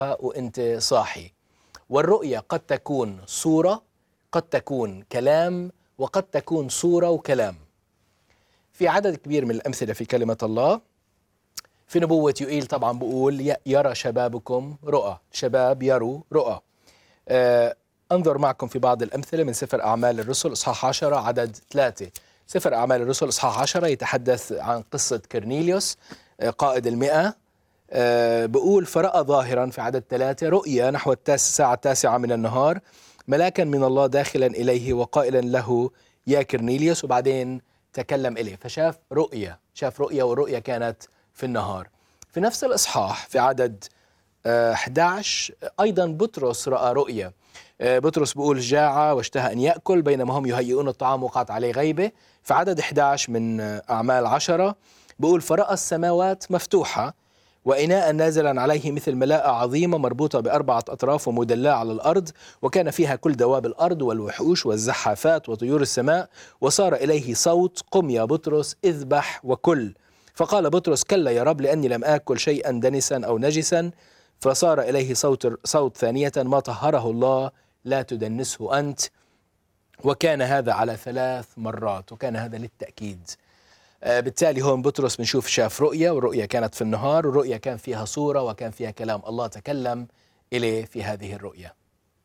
وانت صاحي. والرؤية قد تكون صورة، قد تكون كلام، وقد تكون صورة وكلام. في عدد كبير من الأمثلة في كلمة الله. في نبوة يوئيل طبعا بقول يرى شبابكم رؤى، شباب يروا رؤى. أنظر معكم في بعض الأمثلة من سفر أعمال الرسل إصحاح 10 عدد 3. سفر أعمال الرسل إصحاح 10 يتحدث عن قصة كرنيليوس قائد المئة. بقول فرأى ظاهرا في عدد 3 رؤيا نحو الساعة 9 من النهار، ملاكا من الله داخلا إليه وقائلا له يا كرنيليوس، وبعدين تكلم إليه فشاف رؤيا، شاف رؤيا، والرؤيا كانت في النهار. في نفس الإصحاح في عدد 11 أيضا بطرس رأى رؤيا. بطرس بيقول جاع واشتهى أن يأكل بينما هم يهيئون الطعام وقعت عليه غيبة. في عدد 11 من أعمال 10 بيقول فرأى السماوات مفتوحة وإناء نازلا عليه مثل ملاءة عظيمة مربوطة بأربعة أطراف ومدلعة على الأرض، وكان فيها كل دواب الأرض والوحوش والزحافات وطيور السماء، وصار إليه صوت قم يا بطرس اذبح وكل. فقال بطرس كلا يا رب لأني لم آكل شيئا دنسا أو نجسا. فصار إليه صوت ثانية ما طهره الله لا تدنسه أنت. وكان هذا على 3 مرات، وكان هذا للتأكيد. بالتالي هون بطرس بنشوف شاف رؤيا، والرؤيا كانت في النهار، والرؤيا كان فيها صورة وكان فيها كلام الله تكلم إليه في هذه الرؤيا.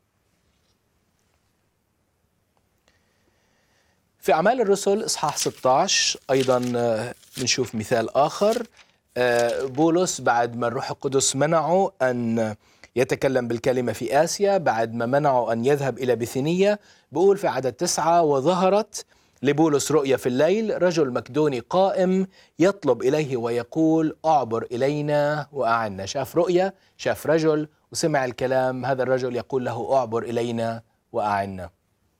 في أعمال الرسل إصحاح 16 أيضا بنشوف مثال آخر. بولس بعد ما الروح القدس منعه أن يتكلم بالكلمة في آسيا، بعد ما منعه أن يذهب إلى بثينية، بقول في عدد 9 وظهرت لبولس رؤيا في الليل، رجل مكدوني قائم يطلب إليه ويقول أعبر إلينا وأعنا. شاف رؤيا، شاف رجل وسمع الكلام، هذا الرجل يقول له أعبر إلينا وأعنا.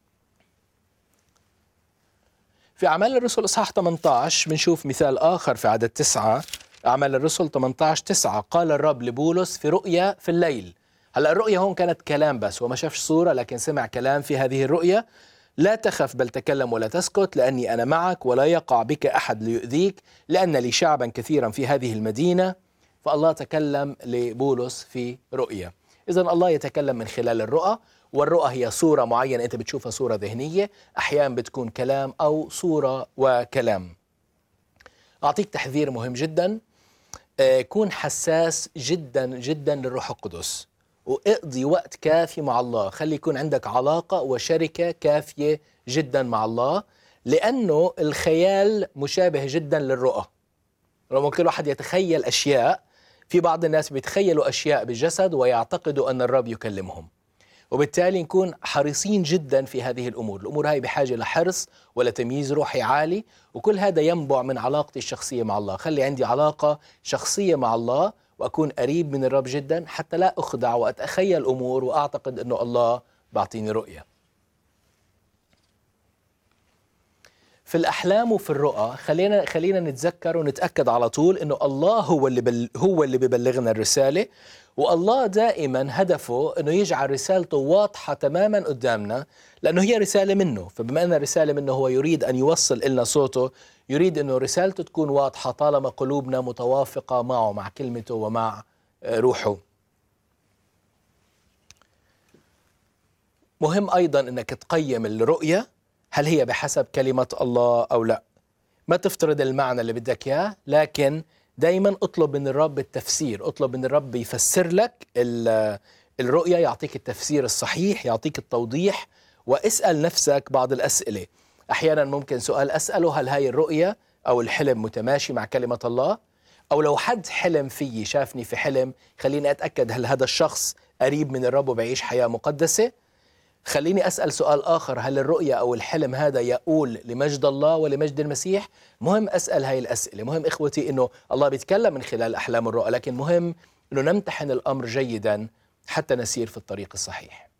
في أعمال الرسل إصحاح 18 بنشوف مثال آخر في عدد 9. أعمال الرسل 18:9 قال الرب لبولس في رؤيا في الليل. هلأ الرؤيا هون كانت كلام بس، وما شافش صورة لكن سمع كلام في هذه الرؤيا. لا تخف بل تكلم ولا تسكت لأني أنا معك ولا يقع بك أحد ليؤذيك لأن لي شعبا كثيرا في هذه المدينة. فالله تكلم لبولس في رؤيا. إذن الله يتكلم من خلال الرؤى، والرؤى هي صورة معينة أنت بتشوفها، صورة ذهنية، أحيانا بتكون كلام أو صورة وكلام. أعطيك تحذير مهم جدا، كون حساس جدا جدا للروح القدس، واقضي وقت كافي مع الله، خلي يكون عندك علاقة وشركة كافية جدا مع الله، لأنه الخيال مشابه جدا للرؤى. لما كل واحد يتخيل أشياء، في بعض الناس بيتخيلوا أشياء بالجسد ويعتقدوا أن الرب يكلمهم، وبالتالي نكون حريصين جدا في هذه الأمور. الأمور هاي بحاجة لحرص ولتمييز روحي عالي، وكل هذا ينبع من علاقتي الشخصية مع الله. خلي عندي علاقة شخصية مع الله وأكون قريب من الرب جدا حتى لا أخدع وأتخيل أمور وأعتقد أنه الله بعطيني رؤية. في الأحلام وفي الرؤى خلينا نتذكر ونتأكد على طول أنه الله هو اللي بيبلغنا الرسالة، والله دائما هدفه أنه يجعل رسالته واضحة تماما قدامنا، لأنه هي رسالة منه. فبما أن رسالة منه هو يريد أن يوصل إلنا صوته، يريد أنه رسالته تكون واضحة طالما قلوبنا متوافقة معه، مع كلمته ومع روحه. مهم أيضا أنك تقيم الرؤية، هل هي بحسب كلمة الله أو لا. ما تفترض المعنى اللي بدك إياه، لكن دايما اطلب من الرب التفسير، اطلب من الرب يفسر لك الرؤية، يعطيك التفسير الصحيح، يعطيك التوضيح. واسأل نفسك بعض الأسئلة. أحيانا ممكن سؤال أسأله، هل هاي الرؤية أو الحلم متماشي مع كلمة الله؟ أو لو حد حلم فيي، شافني في حلم، خليني أتأكد هل هذا الشخص قريب من الرب وبيعيش حياة مقدسة؟ خليني أسأل سؤال آخر، هل الرؤية أو الحلم هذا يقول لمجد الله ولمجد المسيح؟ مهم أسأل هاي الأسئلة. مهم إخوتي أنه الله بيتكلم من خلال أحلام الرؤى، لكن مهم أنه نمتحن الأمر جيدا حتى نسير في الطريق الصحيح.